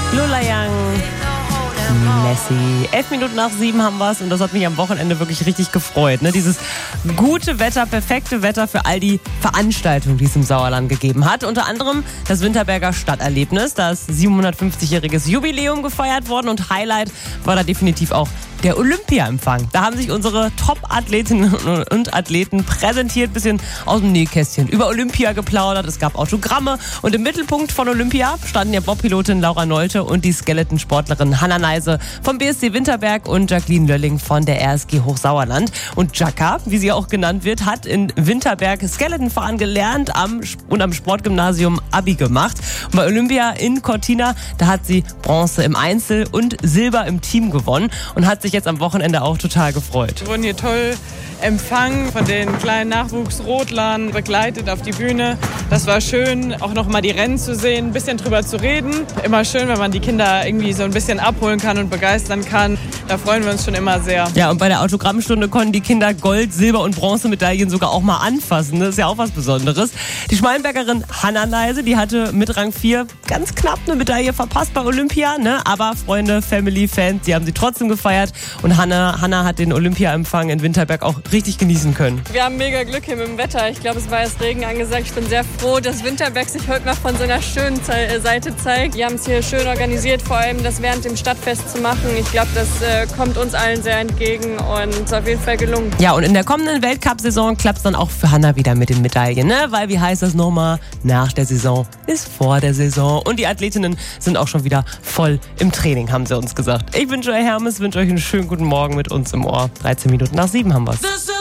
Lola Young, Messi. 11 Minuten nach 7 haben wir es und das hat mich am Wochenende wirklich richtig gefreut. Ne? Dieses gute Wetter, perfekte Wetter für all die Veranstaltungen, die es im Sauerland gegeben hat. Unter anderem das Winterberger Stadterlebnis. Da ist 750-jähriges Jubiläum gefeiert worden und Highlight war da definitiv auch der Olympia-Empfang. Da haben sich unsere Top-Athletinnen und Athleten präsentiert, bisschen aus dem Nähkästchen über Olympia geplaudert. Es gab Autogramme und im Mittelpunkt von Olympia standen ja Bobpilotin Laura Nolte und die Skeleton-Sportlerin Hanna Neise vom BSC Winterberg und Jacqueline Lölling von der RSG Hochsauerland. Und Jacka, wie sie auch genannt wird, hat in Winterberg Skeletonfahren gelernt und am Sportgymnasium Abi gemacht. Und bei Olympia in Cortina, da hat sie Bronze im Einzel und Silber im Team gewonnen und hat sich jetzt am Wochenende auch total gefreut. Wir wurden hier toll empfangen von den kleinen Nachwuchsrodlern, begleitet auf die Bühne. Das war schön, auch noch mal die Rennen zu sehen, ein bisschen drüber zu reden. Immer schön, wenn man die Kinder irgendwie so ein bisschen abholen kann und begeistern kann. Da freuen wir uns schon immer sehr. Ja, und bei der Autogrammstunde konnten die Kinder Gold-, Silber- und Bronzemedaillen sogar auch mal anfassen. Das ist ja auch was Besonderes. Die Schmalenbergerin Hanna Neise, die hatte mit Rang 4 ganz knapp eine Medaille verpasst bei Olympia. Ne? Aber Freunde, Family, Fans, die haben sie trotzdem gefeiert. Und Hanna hat den Olympia-Empfang in Winterberg auch richtig genießen können. Wir haben mega Glück hier mit dem Wetter. Ich glaube, es war erst Regen angesagt. Ich bin sehr froh, dass Winterberg sich heute mal von so einer schönen Seite zeigt. Wir haben es hier schön organisiert, vor allem das während dem Stadtfest zu machen. Ich glaube, das kommt uns allen sehr entgegen und ist auf jeden Fall gelungen. Ja, und in der kommenden Weltcup-Saison klappt es dann auch für Hanna wieder mit den Medaillen, ne? Weil, wie heißt das nochmal? Nach der Saison ist vor der Saison. Und die Athletinnen sind auch schon wieder voll im Training, haben sie uns gesagt. Ich bin Joy Hermes, wünsche euch einen schönen guten Morgen mit uns im Ohr. 13 Minuten nach 7 haben wir es.